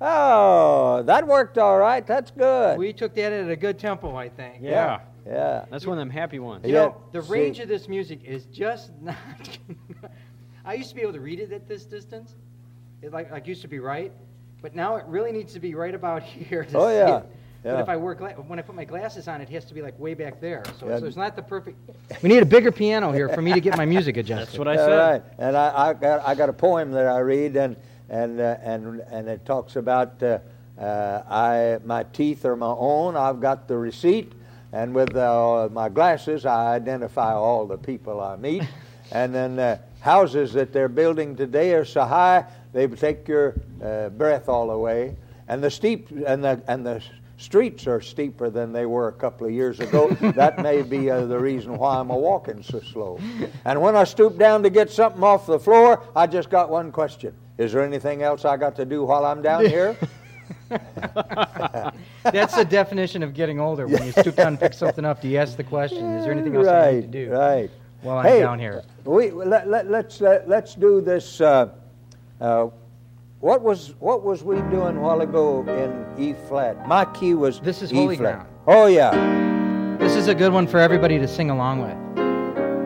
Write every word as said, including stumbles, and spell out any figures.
Oh, that worked all right. That's good. We took that at a good tempo, I think. Yeah. Yeah. That's one of them happy ones. You Yeah, know, the range see- of this music is just not... I used to be able to read it at this distance. It like, like used to be right. But now it really needs to be right about here to Oh, see yeah. it. Yeah. But if I wear gla- when I put my glasses on, it has to be like way back there. So, Yeah. so it's not the perfect... We need a bigger piano here for me to get my music adjusted. That's what I All said. right. And I, I got I got a poem that I read, and and uh, and and it talks about uh, uh, I my teeth are my own. I've got the receipt, and with uh, my glasses, I identify all the people I meet. And then uh, houses that they're building today are so high they take your uh, breath all away. And the steep and the and the streets are steeper than they were a couple of years ago. That may be uh, the reason why I'm a walking so slow. And when I stoop down to get something off the floor, I just got one question: is there anything else I got to do while I'm down here? That's the definition of getting older. When you stoop down and pick something up, do you ask the question, is there anything else I need to do Right. while I'm Hey, down here? We let, let, let's let, let's do this. Uh, uh, what was what was we doing a while ago in E flat? My key was This is E Holy flat. Ground. Oh yeah. This is a good one for everybody to sing along with.